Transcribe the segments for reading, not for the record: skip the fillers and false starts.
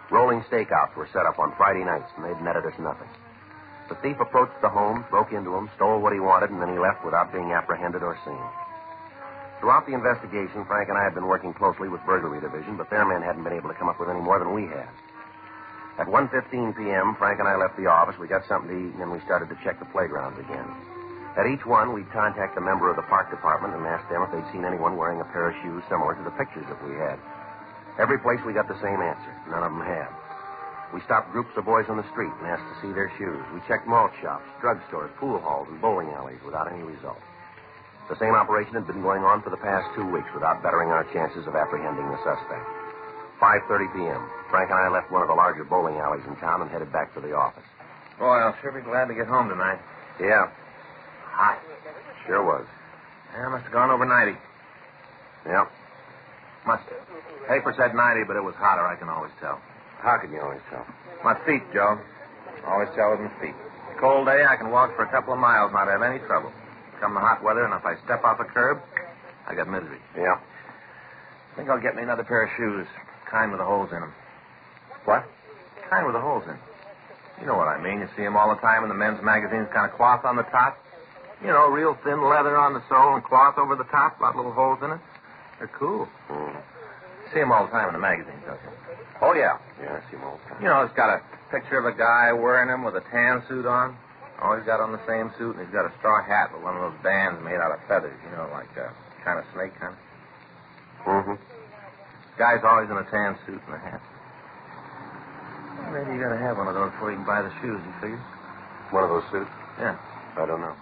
Rolling stakeouts were set up on Friday nights, and they'd netted us nothing. The thief approached the home, broke into them, stole what he wanted, and then he left without being apprehended or seen. Throughout the investigation, Frank and I had been working closely with Burglary Division, but their men hadn't been able to come up with any more than we had. At 1:15 p.m., Frank and I left the office, we got something to eat, and then we started to check the playgrounds again. At each one, we'd contact a member of the park department and ask them if they'd seen anyone wearing a pair of shoes similar to the pictures that we had. Every place we got the same answer. None of them had. We stopped groups of boys on the street and asked to see their shoes. We checked malt shops, drugstores, pool halls, and bowling alleys without any result. The same operation had been going on for the past 2 weeks without bettering our chances of apprehending the suspect. 5:30 p.m. Frank and I left one of the larger bowling alleys in town and headed back to the office. Boy, I'll sure be glad to get home tonight. Yeah. Hot. Sure was. Yeah, must have gone over 90. Yeah. Must have. Paper said 90, but it was hotter, I can always tell. How can you always tell? My feet, Joe. Always tell with my feet. Cold day, I can walk for a couple of miles, not have any trouble. Come the hot weather, and if I step off a curb, I got misery. Yeah. I think I'll get me another pair of shoes. Kind with the holes in them. What? Kind with the holes in. You know what I mean. You see them all the time in the men's magazines, kind of cloth on the top. You know, real thin leather on the sole and cloth over the top, a lot of little holes in it. They're cool. Mm. You see them all the time in the magazines, don't you? Oh, yeah. Yeah, I see them all the time. You know, it's got a picture of a guy wearing them with a tan suit on. Always got on the same suit, and he's got a straw hat with one of those bands made out of feathers, you know, like a kind of snake kind of. Mm-hmm. Guy's always in a tan suit and a hat. Maybe you gotta have one of those before you can buy the shoes, you figure? One of those suits? Yeah. I don't know.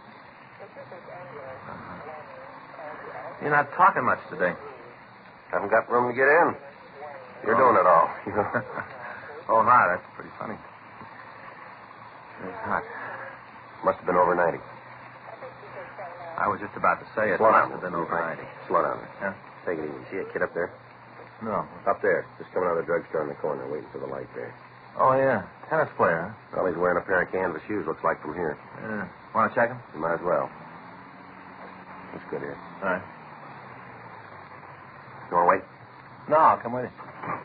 You're not talking much today. Haven't got room to get in. You're doing it all. Oh, hi. That's pretty funny. It's hot. Must have been over 90. I was just about to say it Slow must down. have been over 90. Slow down. Yeah? Take it easy. See a kid up there? No. Up there. Just coming out of the drugstore in the corner, waiting for the light there. Oh, yeah. Tennis player, huh? Well, he's wearing a pair of canvas shoes, looks like, from here. Yeah. Want to check him? You might as well. That's good here. All right. You want to wait? No, I'll come with you.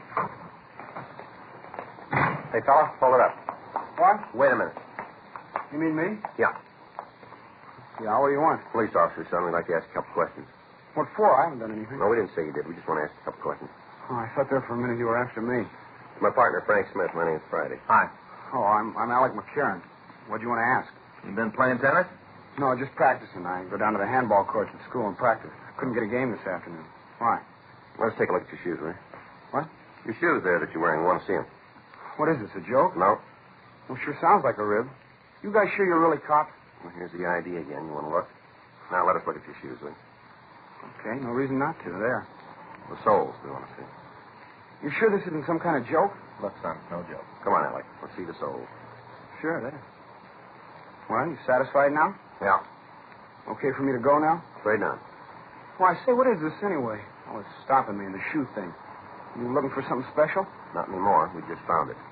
Hey, fella, hold it up. What? Wait a minute. You mean me? Yeah. Yeah, what do you want? Police officer, son. We'd like to ask a couple questions. What for? I haven't done anything. No, we didn't say you did. We just want to ask a couple questions. Oh, I thought there for a minute you were after me. My partner, Frank Smith. My name's Friday. Hi. Oh, I'm Alec McCarran. What do you want to ask? You been playing tennis? No, just practicing. I go down to the handball courts at school and practice. Couldn't get a game this afternoon. Why? Let's take a look at your shoes, will you? What? Your shoes there that you're wearing. We want to see them. What is this, a joke? No. Well, sure sounds like a rib. You guys sure you're really cops? Well, here's the ID again. You want to look? Now, let us look at your shoes, will you? Okay, no reason not to. There. The soles we want to see. You sure this isn't some kind of joke? Look, son, no joke. Come on, Alec. Let's see the soles. Sure, there. Well, you satisfied now? Yeah. Okay for me to go now? Straight down. Why, say, what is this anyway? Oh, it's stopping me in the shoe thing. You looking for something special? Not anymore. We just found it.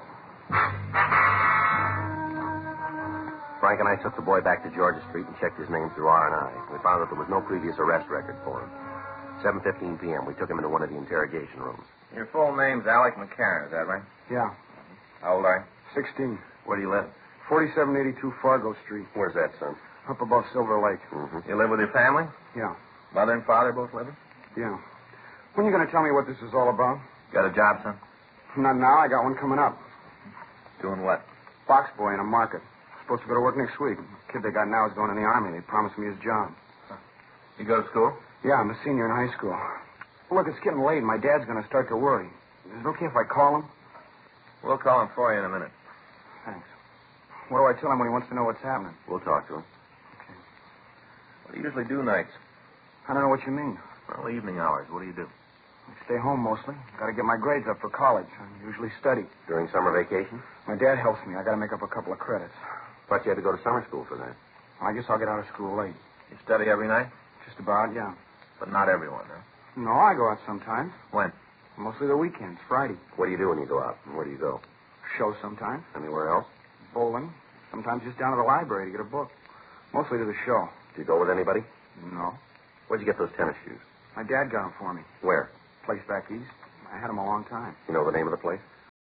Frank and I took the boy back to Georgia Street and checked his name through R&I. We found that there was no previous arrest record for him. 7:15 p.m. We took him into one of the interrogation rooms. Your full name's Alec McCarran, is that right? Yeah. How old are you? 16. Where do you live? 4782 Fargo Street. Where's that, son? Up above Silver Lake. Mm-hmm. You live with your family? Yeah. Mother and father both living? Yeah. When are you going to tell me what this is all about? Got a job, son? Not now. I got one coming up. Doing what? Box boy in a market. Supposed to go to work next week. The kid they got now is going in the Army. They promised me his job. You go to school? Yeah, I'm a senior in high school. Well, look, it's getting late. My dad's going to start to worry. Is it okay if I call him? We'll call him for you in a minute. Thanks. What do I tell him when he wants to know what's happening? We'll talk to him. What do you usually do nights? I don't know what you mean. Well, evening hours. What do you do? I stay home mostly. Got to get my grades up for college. I usually study. During summer vacation? My dad helps me. I got to make up a couple of credits. Thought you had to go to summer school for that. I guess I'll get out of school late. You study every night? Just about, yeah. But not everyone, huh? No, I go out sometimes. When? Mostly the weekends, Friday. What do you do when you go out? And where do you go? Show sometimes. Anywhere else? Bowling. Sometimes just down to the library to get a book. Mostly to the show. Do you go with anybody? No. Where'd you get those tennis shoes? My dad got them for me. Where? Place back east. I had them a long time. You know the name of the place?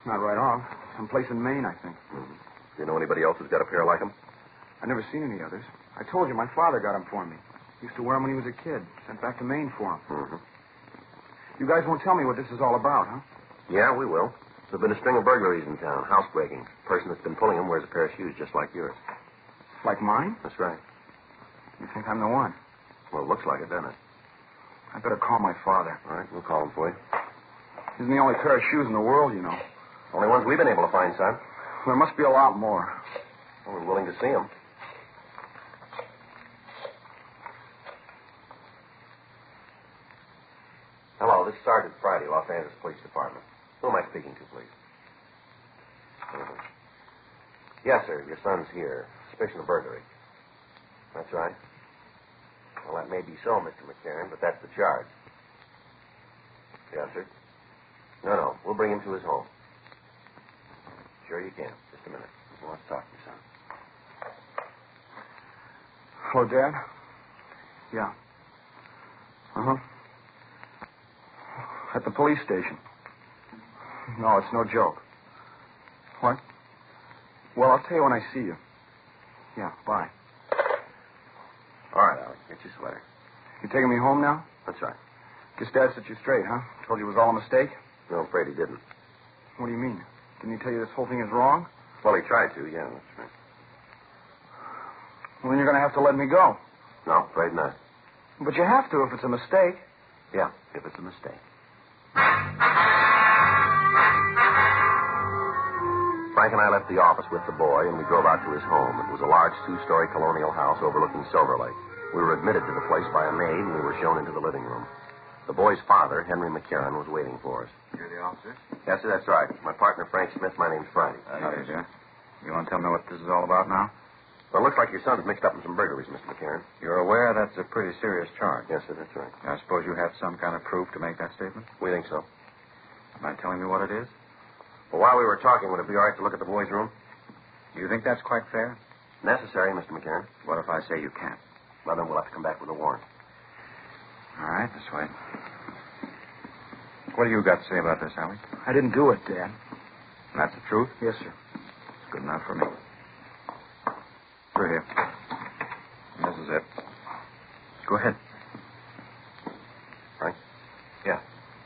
Not right off. Someplace in Maine, I think. Mm-hmm. Do you know anybody else who's got a pair like them? I've never seen any others. I told you my father got them for me. Used to wear them when he was a kid. Sent back to Maine for them. Mm-hmm. You guys won't tell me what this is all about, huh? Yeah, we will. There's been a string of burglaries in town, housebreaking. The person that's been pulling them wears a pair of shoes just like yours. Like mine? That's right. You think I'm the one? Well, it looks like it, doesn't it? I better call my father. All right, we'll call him for you. Isn't the only pair of shoes in the world, you know. Only ones we've been able to find, son. There must be a lot more. Well, we're willing to see them. Hello, this is Sergeant Friday, Los Angeles Police Department. Who am I speaking to, please? Mhm. Yes, sir. Your son's here. Suspicion of burglary. That's right. Well, that may be so, Mr. McCarran, but that's the charge. Yes, sir. No. We'll bring him to his home. Sure you can. Just a minute. He wants to talk to you, son. Hello, Dad? Yeah. Uh-huh. At the police station. No, it's no joke. What? Well, I'll tell you when I see you. Yeah, bye. All right, Alex. Get your sweater. You taking me home now? That's right. Guess Dad set you straight, huh? Told you it was all a mistake? No, I'm afraid he didn't. What do you mean? Didn't he tell you this whole thing is wrong? Well, he tried to, yeah, that's right. Well, then you're going to have to let me go. No, afraid not. But you have to if it's a mistake. Yeah, if it's a mistake. Frank and I left the office with the boy, and we drove out to his home. It was a large two-story colonial house overlooking Silver Lake. We were admitted to the place by a maid, and we were shown into the living room. The boy's father, Henry McCarran, was waiting for us. You're the officer? Yes, sir, that's right. My partner, Frank Smith. My name's Friday. Howdy, sir. You want to tell me what this is all about now? Well, it looks like your son's mixed up in some burglaries, Mr. McCarran. You're aware that's a pretty serious charge. Yes, sir, that's right. I suppose you have some kind of proof to make that statement? We think so. Mind telling me what it is? Well, while we were talking, would it be all right to look at the boy's room? You think that's quite fair? Necessary, Mr. McCarran. What if I say you can't? Well, then we'll have to come back with a warrant. All right, this way. What do you got to say about this, Allie? I didn't do it, Dad. That's the truth? Yes, sir. It's good enough for me. Through here. And this is it. Go ahead. Frank? Yeah.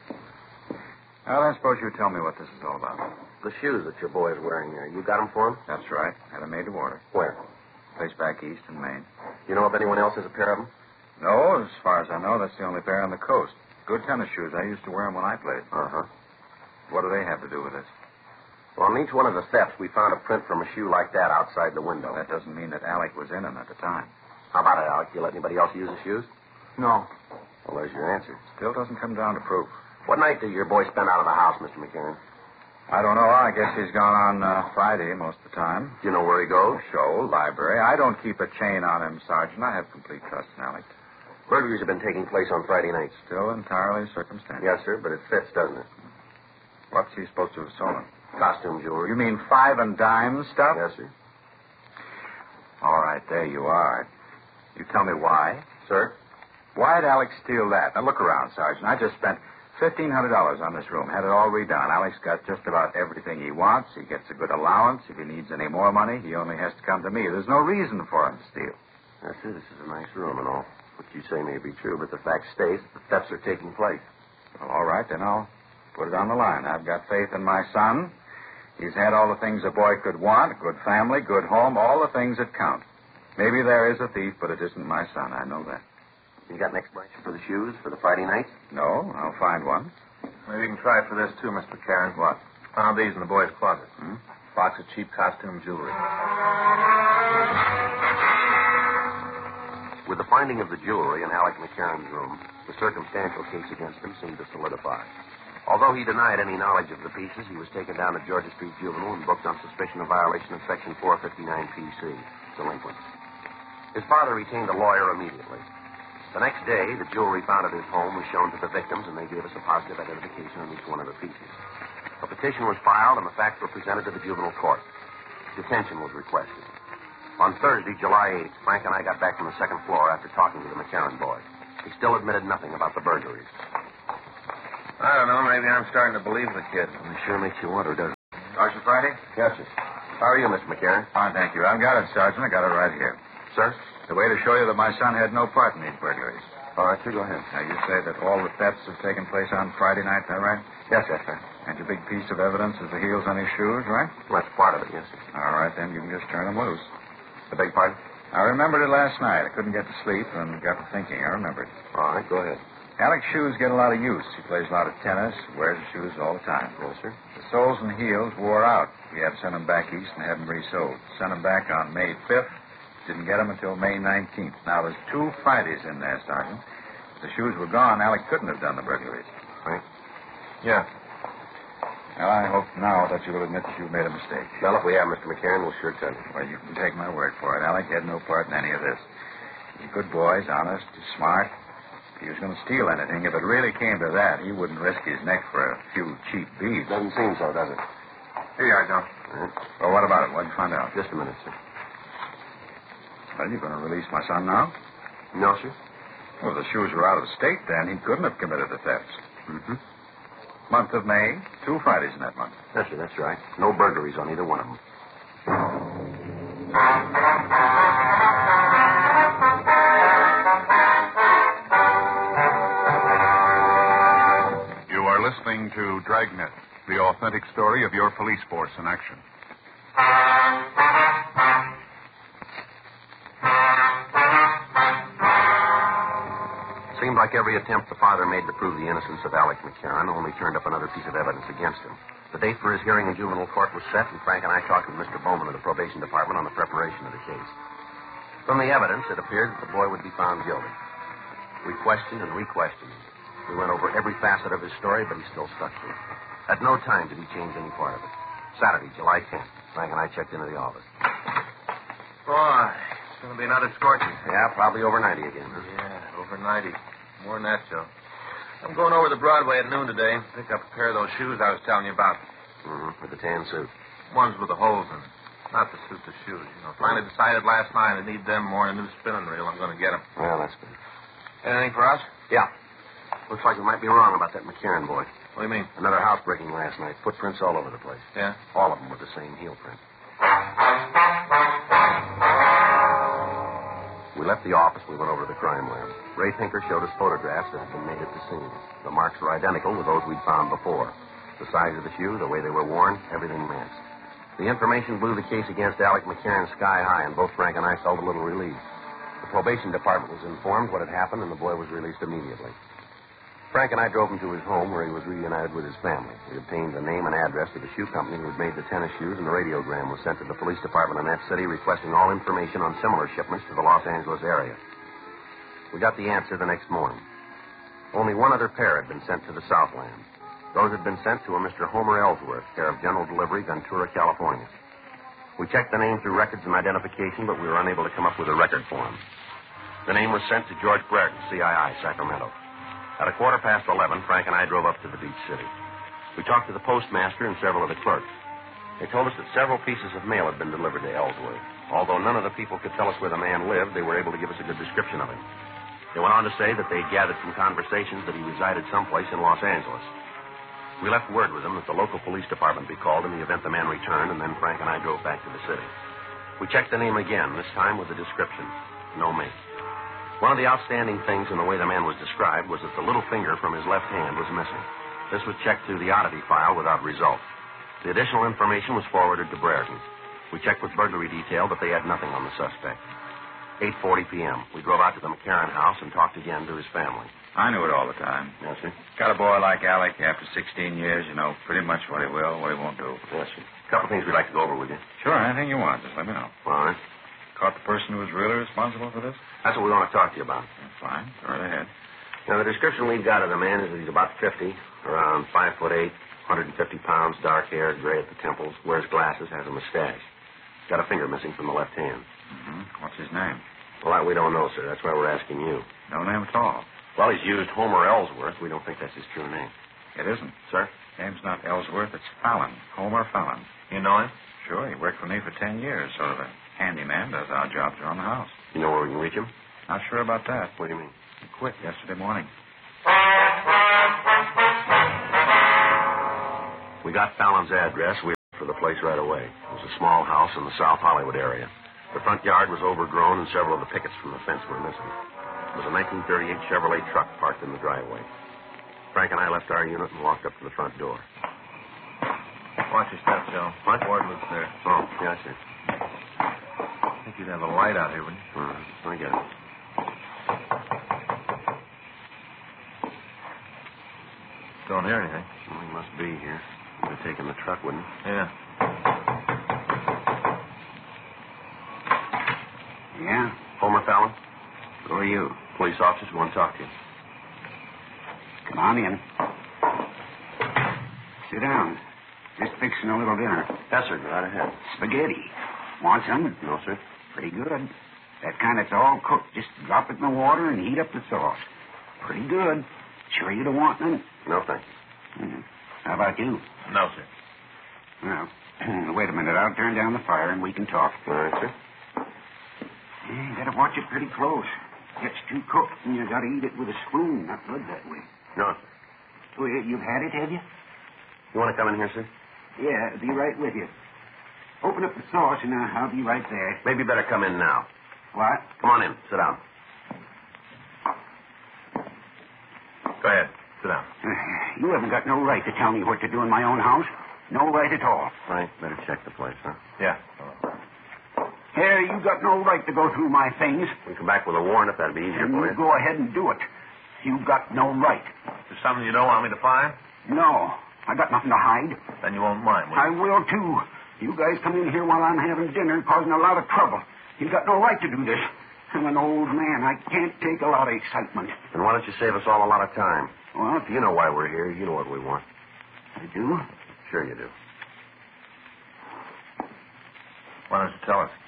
Now, then, suppose you tell me what this is all about. The shoes that your boy is wearing there, you got them for him? That's right. Had them made to order. Where? Place back east in Maine. You know if anyone else has a pair of them? No, as far as I know, that's the only pair on the coast. Good tennis shoes. I used to wear them when I played. Uh-huh. What do they have to do with this? Well, on each one of the steps, we found a print from a shoe like that outside the window. That doesn't mean that Alec was in them at the time. How about it, Alec? You let anybody else use the shoes? No. Well, there's your answer. Still doesn't come down to proof. What night did your boy spend out of the house, Mr. McCarran? I don't know. I guess he's gone on Friday most of the time. Do you know where he goes? Show, library. I don't keep a chain on him, Sergeant. I have complete trust in Alec. Burglaries have been taking place on Friday nights. Still entirely circumstantial. Yes, sir, but it fits, doesn't it? What's he supposed to have stolen? Costume jewelry. You mean 5 and dime stuff? Yes, sir. All right, there you are. You tell me why. Sir? Why'd Alex steal that? Now, look around, Sergeant. I just spent $1,500 on this room. Had it all redone. Alex got just about everything he wants. He gets a good allowance. If he needs any more money, he only has to come to me. There's no reason for him to steal. Yes, sir, this is a nice room and all. What you say may be true, but the fact stays that the thefts are taking place. Well, all right, then I'll put it on the line. I've got faith in my son. He's had all the things a boy could want, a good family, good home, all the things that count. Maybe there is a thief, but it isn't my son. I know that. You got an explanation for the shoes for the Friday night? No, I'll find one. Maybe you can try it for this, too, Mr. Karen. What? Found these in the boy's closet. Hmm? Box of cheap costume jewelry. With the finding of the jewelry in Alec McCarran's room, the circumstantial case against him seemed to solidify. Although he denied any knowledge of the pieces, he was taken down to Georgia Street Juvenile and booked on suspicion of violation of Section 459 PC, delinquent. His father retained a lawyer immediately. The next day, the jewelry found at his home was shown to the victims, and they gave us a positive identification on each one of the pieces. A petition was filed, and the facts were presented to the juvenile court. Detention was requested. On Thursday, July 8th, Frank and I got back from the second floor after talking to the McCarran boy. He still admitted nothing about the burglaries. I don't know. Maybe I'm starting to believe the kid. It sure makes you wonder, doesn't it? Sergeant Friday? Yes, sir. How are you, Mr. McCarran? Fine, thank you. I've got it, Sergeant. I got it right here. Sir? The way to show you that my son had no part in these burglaries. All right, sir, go ahead. Now, you say that all the thefts have taken place on Friday night, is that right? Yes, yes, sir. And your big piece of evidence is the heels on his shoes, right? Well, that's part of it, yes, sir. All right, then. You can just turn them loose. I beg pardon? I remembered it last night. I couldn't get to sleep and got to thinking. I remembered. All right, go ahead. Alec's shoes get a lot of use. He plays a lot of tennis, wears the shoes all the time. Yes, sir. The soles and heels wore out. We had to send them back east and have them resoled. Sent them back on May 5th. Didn't get them until May 19th. Now, there's 2 Fridays in there, Sergeant. If the shoes were gone, Alec couldn't have done the burglaries. Right. Yeah. Well, I hope now that you will admit that you made a mistake. Well, if we have, Mr. McCarran, we'll sure tell you. Well, you can take my word for it. Alec had no part in any of this. He's a good boy. He's honest. He's smart. If he was going to steal anything, if it really came to that, he wouldn't risk his neck for a few cheap beads. Doesn't seem so, does it? Here you are, Joe. All right. Well, what about it? What did you find out? Just a minute, sir. Well, you're going to release my son now? No, sir. Well, if the shoes were out of the state, then he couldn't have committed the thefts. Mm-hmm. Month of May, 2 Fridays in that month. Yes, sir, that's right. No burglaries on either one of them. You are listening to Dragnet, the authentic story of your police force in action. Seemed like every attempt the father made to prove the innocence of Alec McCarran only turned up another piece of evidence against him. The date for his hearing in juvenile court was set, and Frank and I talked with Mr. Bowman of the probation department on the preparation of the case. From the evidence, it appeared that the boy would be found guilty. We questioned and re-questioned him. We went over every facet of his story, but he still stuck to it. At no time did he change any part of it. Saturday, July 10th, Frank and I checked into the office. Boy, it's going to be another scorcher. Yeah, probably over 90 again, huh? Yeah, over 90. More than that, Joe. I'm going over to Broadway at noon today. Pick up a pair of those shoes I was telling you about. Mm-hmm, with the tan suit. Ones with the holes in them. Not the suit, the shoes. You know, finally decided last night I need them more than a new spinning reel. I'm going to get them. Well, that's good. Anything for us? Yeah. Looks like we might be wrong about that McCarran boy. What do you mean? Another housebreaking last night. Footprints all over the place. Yeah? All of them with the same heel print. We left the office. We went over to the crime lab. Ray Tinker showed us photographs that had been made at the scene. The marks were identical with those we'd found before. The size of the shoe, the way they were worn, everything matched. The information blew the case against Alec McCarran sky high, and both Frank and I felt a little relieved. The probation department was informed what had happened, and the boy was released immediately. Frank and I drove him to his home, where he was reunited with his family. We obtained the name and address of the shoe company who had made the tennis shoes, and the radiogram was sent to the police department in that city requesting all information on similar shipments to the Los Angeles area. We got the answer the next morning. Only one other pair had been sent to the Southland. Those had been sent to a Mr. Homer Ellsworth, care of General Delivery, Ventura, California. We checked the name through records and identification, but we were unable to come up with a record for him. The name was sent to George Brereton, CII, Sacramento. At 11:15, Frank and I drove up to the beach city. We talked to the postmaster and several of the clerks. They told us that several pieces of mail had been delivered to Ellsworth. Although none of the people could tell us where the man lived, they were able to give us a good description of him. They went on to say that they gathered from conversations that he resided someplace in Los Angeles. We left word with them that the local police department be called in the event the man returned, and then Frank and I drove back to the city. We checked the name again, this time with the description. No make. One of the outstanding things in the way the man was described was that the little finger from his left hand was missing. This was checked through the oddity file without result. The additional information was forwarded to Brereton. We checked with burglary detail, but they had nothing on the suspect. 8:40 p.m. We drove out to the McCarran house and talked again to his family. I knew it all the time. Yes, sir? Got a boy like Alec after 16 years, you know pretty much what he will, what he won't do. Yes, sir. A couple things we'd like to go over with you. Sure, anything you want. Just let me know. All right. Caught the person who was really responsible for this? That's what we want to talk to you about. Fine. Go right ahead. Now, the description we've got of the man is that he's about 50, around 5'8", 150 pounds, dark hair, gray at the temples, wears glasses, has a mustache. Got a finger missing from the left hand. Mm-hmm. What's his name? Well, that we don't know, sir. That's why we're asking you. No name at all. Well, he's used Homer Ellsworth. We don't think that's his true name. It isn't. Sir? Name's not Ellsworth. It's Fallon. Homer Fallon. You know him? Sure. He worked for me for 10 years. Sort of a handyman. Does our jobs around the house. You know where we can reach him? Not sure about that. What do you mean? He quit yesterday morning. We got Fallon's address. We for the place right away. It was a small house in the South Hollywood area. The front yard was overgrown, and several of the pickets from the fence were missing. It was a 1938 Chevrolet truck parked in the driveway. Frank and I left our unit and walked up to the front door. Watch your step, Joe. What? Ward lives there. Oh, yeah, I see. I think you'd have a light out here, wouldn't you? I get it. Don't hear anything. Well, he must be here. He'd have taken the truck, wouldn't he? Yeah. Yeah? Homer Fallon? Who are you? Police officers who want to talk to you. Come on in. Sit down. Just fixing a little dinner. Yes, sir. Go right ahead. Spaghetti. Want some? No, sir. Pretty good. That kind that's all cooked. Just drop it in the water and heat up the sauce. Pretty good. Sure you don't want none? No, thank you. How about you? No, sir. Well, wait a minute. I'll turn down the fire and we can talk. All right, sir. You gotta watch it pretty close. Gets too cooked and you gotta eat it with a spoon, not blood that way. No, sir. Oh, you've had it, have you? You want to come in here, sir? Yeah, be right with you. Open up the sauce and I'll be right there. Maybe better come in now. What? Come on in. Sit down. Go ahead. Sit down. You haven't got no right to tell me what to do in my own house. No right at all. Frank, better check the place, huh? Yeah. Here, you got no right to go through my things. We can come back with a warrant if that'd be easier And for you you. go ahead and do it. You got no right. There's something you don't want me to find? No. I got nothing to hide. Then you won't mind, will I you? will, too. You guys come in here while I'm having dinner, causing a lot of trouble. You got no right to do this. I'm an old man. I can't take a lot of excitement. Then why don't you save us all a lot of time? What? You know why we're here. You know what we want. I do? Sure you do. Why don't you tell us?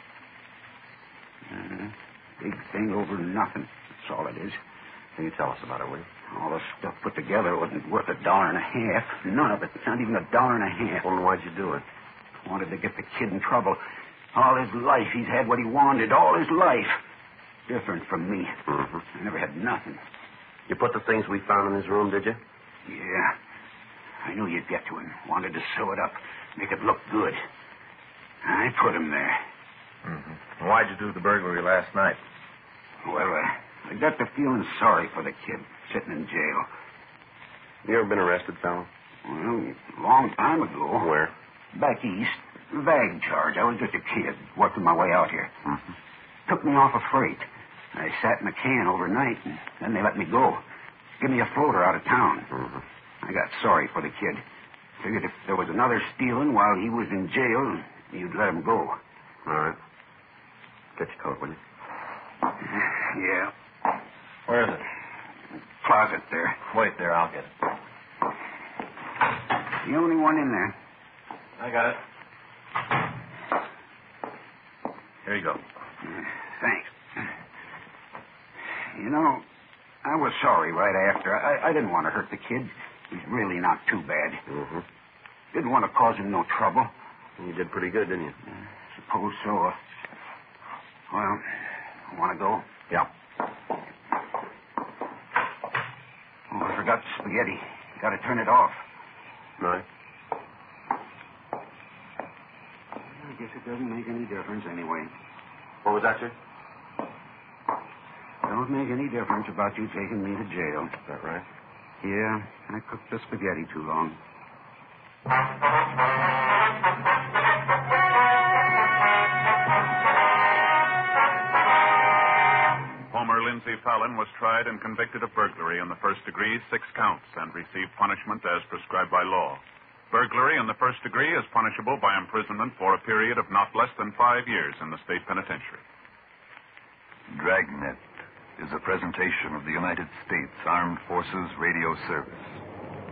Big thing over nothing. That's all it is. Can you tell us about it, will you? All the stuff put together wasn't worth $1.50. None of it. Not even $1.50. Well, then why'd you do it? Wanted to get the kid in trouble. All his life, he's had what he wanted. All his life. Different from me. Mm-hmm. I never had nothing. You put the things we found in his room, did you? Yeah. I knew you'd get to him. Wanted to sew it up. Make it look good. I put him there. Mm-hmm. Why'd you do the burglary last night? Well, I got to feeling sorry for the kid sitting in jail. You ever been arrested, fella? Well, a long time ago. Where? Back east. Vag charge. I was just a kid working my way out here. Mm-hmm. Took me off a freight. I sat in a can overnight, and then they let me go. Give me a floater out of town. Mm-hmm. I got sorry for the kid. Figured if there was another stealing while he was in jail, you'd let him go. All right. Get your coat, will you? Yeah. Where is it? Closet there. Wait there, I'll get it. The only one in there. I got it. Here you go. Thanks. You know, I was sorry right after. I didn't want to hurt the kid. He's really not too bad. Mm-hmm. Didn't want to cause him no trouble. You did pretty good, didn't you? Suppose so. Well, want to go? Yeah. Oh, I forgot the spaghetti. You got to turn it off. Right. I guess it doesn't make any difference anyway. What was that, sir? Don't make any difference about you taking me to jail. Is that right? Yeah, I cooked the spaghetti too long. Homer Lindsay Fallon was tried and convicted of burglary in the first degree, 6 counts, and received punishment as prescribed by law. Burglary in the first degree is punishable by imprisonment for a period of not less than 5 years in the state penitentiary. Dragnet is a presentation of the United States Armed Forces Radio Service.